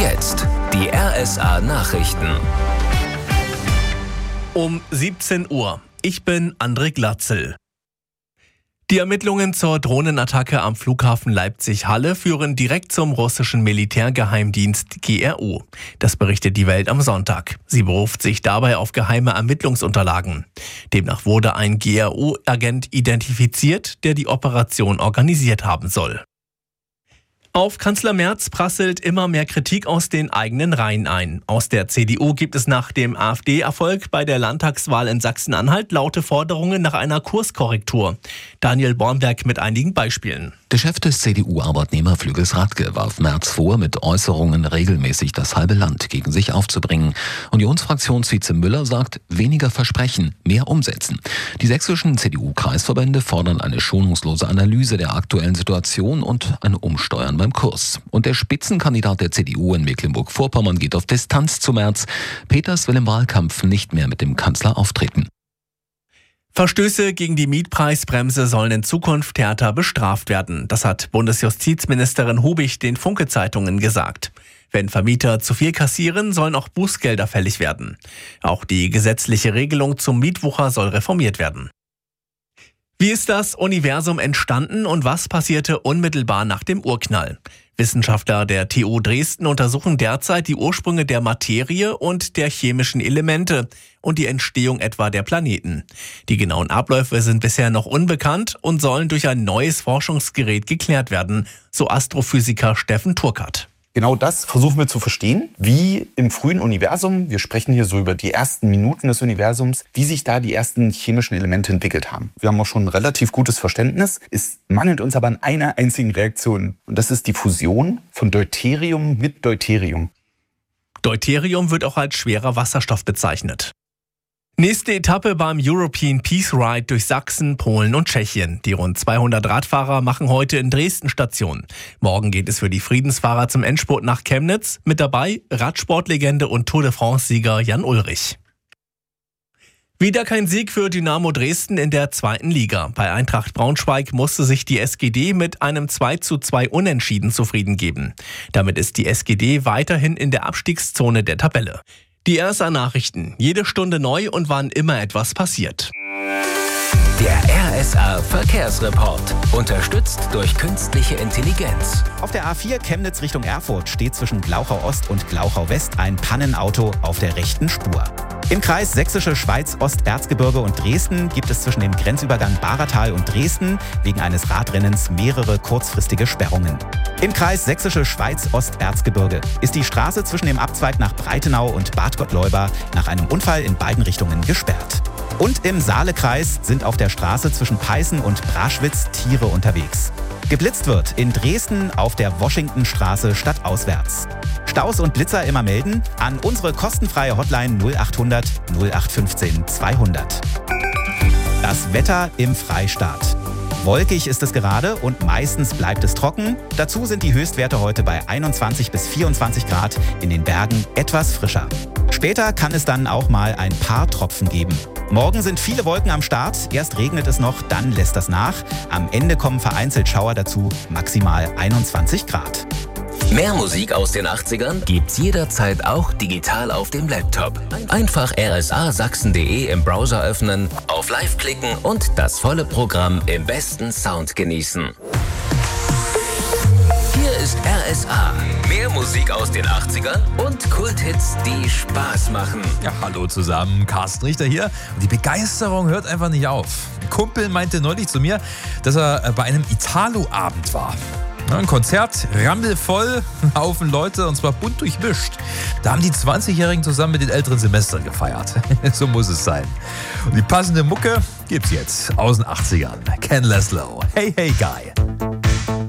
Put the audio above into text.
Jetzt die RSA Nachrichten. Um 17 Uhr. Ich bin André Glatzel. Die Ermittlungen zur Drohnenattacke am Flughafen Leipzig-Halle führen direkt zum russischen Militärgeheimdienst GRU. Das berichtet die Welt am Sonntag. Sie beruft sich dabei auf geheime Ermittlungsunterlagen. Demnach wurde ein GRU-Agent identifiziert, der die Operation organisiert haben soll. Auf Kanzler Merz prasselt immer mehr Kritik aus den eigenen Reihen ein. Aus der CDU gibt es nach dem AfD-Erfolg bei der Landtagswahl in Sachsen-Anhalt laute Forderungen nach einer Kurskorrektur. Daniel Bornberg mit einigen Beispielen. Der Chef des CDU-Arbeitnehmerflügels Radke warf Merz vor, mit Äußerungen regelmäßig das halbe Land gegen sich aufzubringen. Unionsfraktionsvize Müller sagt, weniger versprechen, mehr umsetzen. Die sächsischen CDU-Kreisverbände fordern eine schonungslose Analyse der aktuellen Situation und ein Umsteuern beim Kurs. Und der Spitzenkandidat der CDU in Mecklenburg-Vorpommern geht auf Distanz zu Merz. Peters will im Wahlkampf nicht mehr mit dem Kanzler auftreten. Verstöße gegen die Mietpreisbremse sollen in Zukunft härter bestraft werden. Das hat Bundesjustizministerin Hubig den Funke-Zeitungen gesagt. Wenn Vermieter zu viel kassieren, sollen auch Bußgelder fällig werden. Auch die gesetzliche Regelung zum Mietwucher soll reformiert werden. Wie ist das Universum entstanden und was passierte unmittelbar nach dem Urknall? Wissenschaftler der TU Dresden untersuchen derzeit die Ursprünge der Materie und der chemischen Elemente und die Entstehung etwa der Planeten. Die genauen Abläufe sind bisher noch unbekannt und sollen durch ein neues Forschungsgerät geklärt werden, so Astrophysiker Steffen Turkert. Genau das versuchen wir zu verstehen, wie im frühen Universum, wir sprechen hier so über die ersten Minuten des Universums, wie sich da die ersten chemischen Elemente entwickelt haben. Wir haben auch schon ein relativ gutes Verständnis. Es mangelt uns aber an einer einzigen Reaktion. Und das ist die Fusion von Deuterium mit Deuterium. Deuterium wird auch als schwerer Wasserstoff bezeichnet. Nächste Etappe beim European Peace Ride durch Sachsen, Polen und Tschechien. Die rund 200 Radfahrer machen heute in Dresden Station. Morgen geht es für die Friedensfahrer zum Endspurt nach Chemnitz. Mit dabei Radsportlegende und Tour de France-Sieger Jan Ullrich. Wieder kein Sieg für Dynamo Dresden in der 2. Liga. Bei Eintracht Braunschweig musste sich die SGD mit einem 2:2 Unentschieden zufrieden geben. Damit ist die SGD weiterhin in der Abstiegszone der Tabelle. Die RSA Nachrichten. Jede Stunde neu und wann immer etwas passiert. Der RSA Verkehrsreport. Unterstützt durch künstliche Intelligenz. Auf der A4 Chemnitz Richtung Erfurt steht zwischen Glauchau Ost und Glauchau West ein Pannenauto auf der rechten Spur. Im Kreis Sächsische Schweiz, Osterzgebirge und Dresden gibt es zwischen dem Grenzübergang Bahratal und Dresden wegen eines Radrennens mehrere kurzfristige Sperrungen. Im Kreis Sächsische Schweiz, Osterzgebirge ist die Straße zwischen dem Abzweig nach Breitenau und Bad Gottleuba nach einem Unfall in beiden Richtungen gesperrt. Und im Saalekreis sind auf der Straße zwischen Peißen und Braschwitz Tiere unterwegs. Geblitzt wird in Dresden auf der Washingtonstraße stadtauswärts. Staus und Blitzer immer melden an unsere kostenfreie Hotline 0800 0815 200. Das Wetter im Freistaat. Wolkig ist es gerade und meistens bleibt es trocken. Dazu sind die Höchstwerte heute bei 21 bis 24 Grad, in den Bergen etwas frischer. Später kann es dann auch mal ein paar Tropfen geben. Morgen sind viele Wolken am Start. Erst regnet es noch, dann lässt das nach. Am Ende kommen vereinzelt Schauer dazu, maximal 21 Grad. Mehr Musik aus den 80ern gibt's jederzeit auch digital auf dem Laptop. Einfach rsasachsen.de im Browser öffnen, auf Live klicken und das volle Programm im besten Sound genießen. Hier ist RSA. Mehr Musik aus den 80ern und Kulthits, die Spaß machen. Ja, hallo zusammen, Carsten Richter hier. Und die Begeisterung hört einfach nicht auf. Ein Kumpel meinte neulich zu mir, dass er bei einem Italo-Abend war. Ein Konzert, rammelvoll, ein Haufen Leute und zwar bunt durchmischt. Da haben die 20-Jährigen zusammen mit den älteren Semestern gefeiert. So muss es sein. Und die passende Mucke gibt's jetzt aus den 80ern. Ken Laszlo, Hey Hey Guy.